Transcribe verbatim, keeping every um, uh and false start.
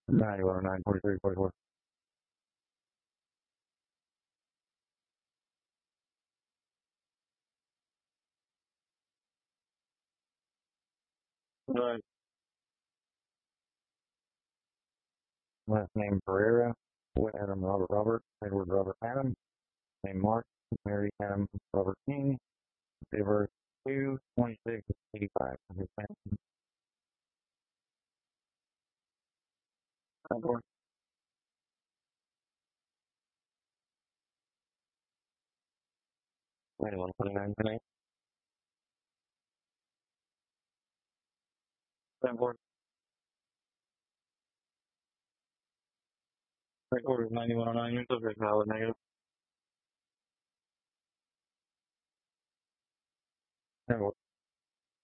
ninety-one, nine, forty-three, forty-four. Right. Last name Pereira. What Adam Robert Robert. Edward Robert Adam. Name Mark. Mary Adam Robert King. Date of birth two twenty-six eighty-five. His family. ninety-one, twenty-nine, twenty-eight. ninety-four. Three quarters, ninety-one oh nine. You're still very valid negative. ninety-four.